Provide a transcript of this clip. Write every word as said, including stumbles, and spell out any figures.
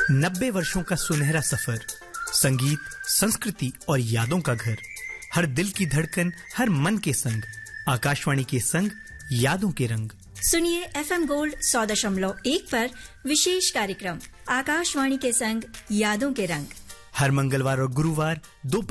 नब्बे वर्षों का सुनहरा सफर, संगीत, संस्कृति और यादों का घर, हर दिल की धड़कन, हर मन के संग, आकाशवाणी के संग, यादों के रंग। सुनिए एफएम गोल्ड सौ दशमलव एक पर विशेष कार्यक्रम आकाशवाणी के संग यादों के रंग, हर मंगलवार और गुरुवार दोपहर